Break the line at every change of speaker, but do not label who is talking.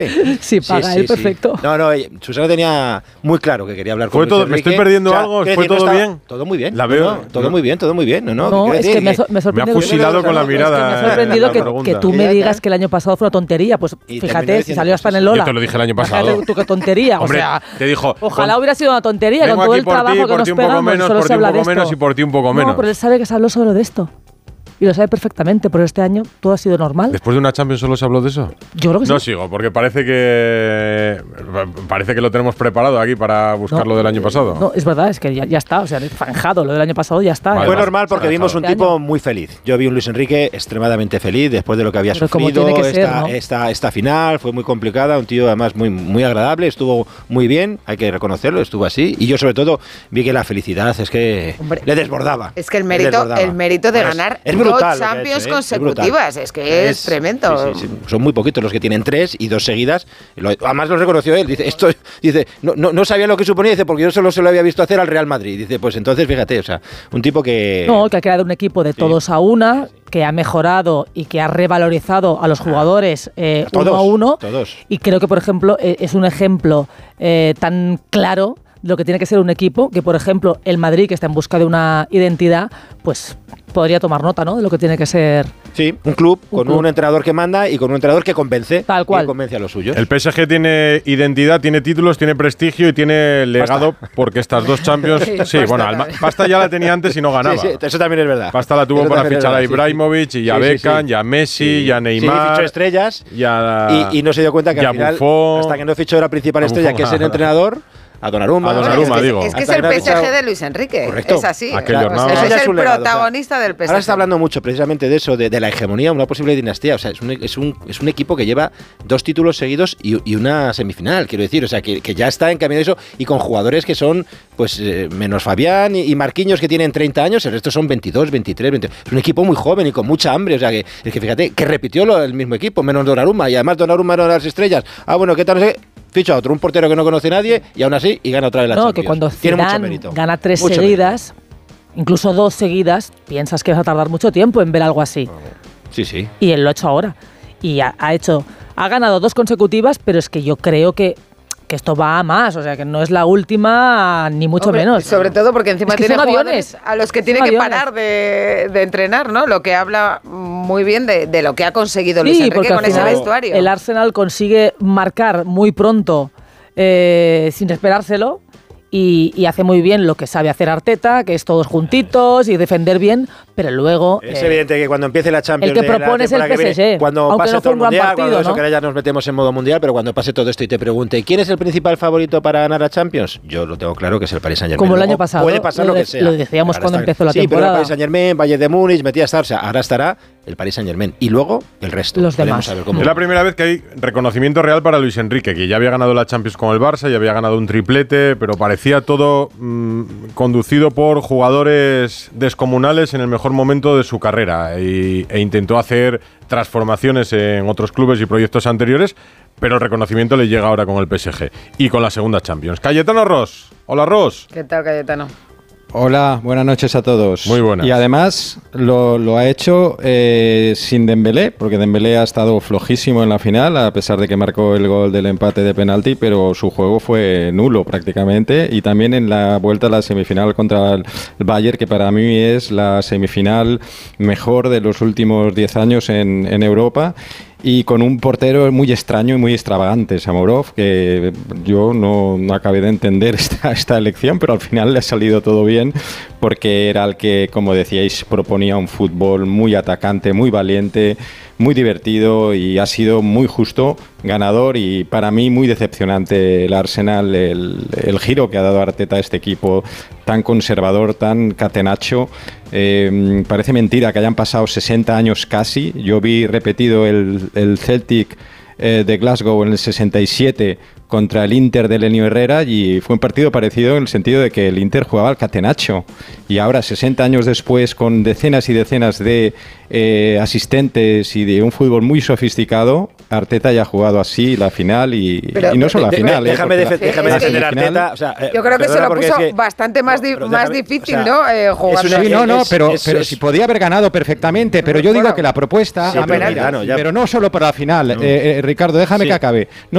Sí, paga él, perfecto.
No, Susana tenía muy claro que quería hablar con
Luis Enrique. ¿Me estoy perdiendo algo? ¿Fue todo bien?
Todo muy bien.
La veo.
Todo muy bien.
No, es que me ha sorprendido.
Me ha fusilado con la mirada.
Es que me ha sorprendido que tú me digas que el año pasado fue una tontería. Pues fíjate, si salió hasta en el Lola.
Yo te lo dije el año pasado.
Fíjate tú qué tontería.
Hombre,
o sea,
te dijo.
Ojalá hubiera sido una tontería con todo el trabajo que nos pegamos. Solo se habla de esto.
Y por ti un poco menos.
No, pero él sabe que se habló solo de esto. Y lo sabe perfectamente, pero este año todo ha sido normal.
¿Después de una Champions solo se habló de eso?
Yo creo que sí.
No sigo, porque parece que lo tenemos preparado aquí para buscar lo del año pasado.
No, es verdad, es que ya está, o sea, zanjado, lo del año pasado ya está.
Fue normal porque vimos un tipo muy feliz. Yo vi un Luis Enrique extremadamente feliz después de lo que había sufrido esta final, fue muy complicada, un tío además muy agradable, estuvo muy bien, hay que reconocerlo, estuvo así. Y yo sobre todo vi que la felicidad es que le desbordaba.
Es que el mérito de ganar
es brutal,
dos Champions consecutivas, es que es tremendo.
Sí. Son muy poquitos los que tienen 3 y 2 seguidas. Además lo reconoció él. Dice, no sabía lo que suponía, dice, porque yo solo se lo había visto hacer al Real Madrid. Dice, pues entonces fíjate, o sea, un tipo que...
No, que ha creado un equipo de todos a una, que ha mejorado y que ha revalorizado a los jugadores uno a uno.
Todos.
Y creo que, por ejemplo, es un ejemplo tan claro de lo que tiene que ser un equipo, que por ejemplo el Madrid, que está en busca de una identidad, pues podría tomar nota, ¿no?, de lo que tiene que ser.
Sí, un club con un entrenador que manda y con un entrenador que convence.
Tal cual.
Que convence a los suyos.
El PSG tiene identidad, tiene títulos, tiene prestigio y tiene legado, porque estas dos Champions... Pasta ya la tenía antes y no ganaba.
Sí, eso también es verdad.
Pasta la tuvo para fichar a Ibrahimovic y a Beckham, y a Messi, y a Neymar.
Sí, fichó estrellas
y
no se dio cuenta que al final, hasta que no fichó la principal estrella, que es el entrenador, a Donnarumma,
digo.
Es que es el PSG de Luis Enrique.
Correcto.
Es así.
Es
el protagonista del PSG.
Ahora está hablando mucho precisamente de eso, de la hegemonía, una posible dinastía. O sea, es un equipo que lleva 2 títulos seguidos y una semifinal, quiero decir. O sea, que ya está en camino de eso y con jugadores que son, pues, menos Fabián y Marquinhos, que tienen 30 años, el resto son 22, 23, 22. Es un equipo muy joven y con mucha hambre. O sea, que es que fíjate, que repitió el mismo equipo, menos Donnarumma. Y además Donnarumma era de las estrellas. Bueno, ¿qué tal? No sé. Ficha a otro, un portero que no conoce nadie y aún así y gana otra vez la Champions.
Que cuando
tiene mucho
Zidane
mérito.
Gana 3 seguidas, incluso 2 seguidas, piensas que vas a tardar mucho tiempo en ver algo así.
Sí.
Y él lo ha hecho ahora. Y ha ganado 2 consecutivas, pero es que yo creo que esto va a más, o sea, que no es la última, ni mucho menos.
Sobre todo porque encima tiene
jugadores
a los que tiene que parar de entrenar, ¿no? Lo que habla muy bien de lo que ha conseguido Luis Enrique con ese vestuario.
El Arsenal consigue marcar muy pronto, sin esperárselo, y hace muy bien lo que sabe hacer Arteta, que es todos juntitos y defender bien, pero luego...
Es evidente que cuando empiece la Champions...
El que propone es el PSG,
cuando pase todo el Mundial,
partido,
cuando eso,
¿no?
que ya nos metemos en modo Mundial, pero cuando pase todo esto y te pregunte ¿quién es el principal favorito para ganar la Champions? Yo lo tengo claro que es el Paris Saint-Germain.
Como el año pasado.
Puede pasar lo que sea.
Lo decíamos cuando empezó la temporada.
Sí, pero el Paris Saint-Germain, Bayern de Múnich, metía a estar, o sea, ahora estará el Paris Saint-Germain y luego el resto.
Los demás.
Es la primera vez que hay reconocimiento real para Luis Enrique, que ya había ganado la Champions con el Barça, ya había ganado un triplete, pero parecía todo conducido por jugadores descomunales en el mejor momento de su carrera e intentó hacer transformaciones en otros clubes y proyectos anteriores, pero el reconocimiento le llega ahora con el PSG y con la segunda Champions. Cayetano Ros. Hola, Ros.
¿Qué tal, Cayetano?
Hola, buenas noches a todos.
Muy buenas.
Y además lo ha hecho sin Dembélé, porque Dembélé ha estado flojísimo en la final, a pesar de que marcó el gol del empate de penalti, pero su juego fue nulo prácticamente. Y también en la vuelta a la semifinal contra el Bayern, que para mí es la semifinal mejor de los últimos 10 años en Europa. Y con un portero muy extraño y muy extravagante, Samorov, que yo no acabé de entender esta elección, pero al final le ha salido todo bien, porque era el que, como decíais, proponía un fútbol muy atacante, muy valiente, muy divertido, y ha sido muy justo ganador. Y para mí muy decepcionante el Arsenal, el giro que ha dado Arteta a este equipo tan conservador, tan catenacho. Parece mentira que hayan pasado 60 años casi. Yo vi repetido el Celtic de Glasgow en el 67 contra el Inter de Lenio Herrera, y fue un partido parecido en el sentido de que el Inter jugaba al catenacho, y ahora 60 años después, con decenas y decenas de asistentes y de un fútbol muy sofisticado, Arteta ya ha jugado así la final y no solo la final.
Déjame defender a Arteta. O sea,
yo creo que se lo puso bastante más difícil, ¿no? Jugar.
Pero si podía haber ganado perfectamente, pero yo digo que la propuesta, pero no solo para la final, Ricardo, déjame que acabe. No